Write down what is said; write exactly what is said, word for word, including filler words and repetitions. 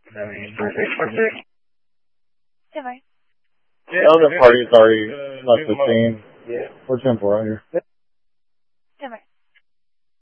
The other party's already left the scene. We're ten four out here.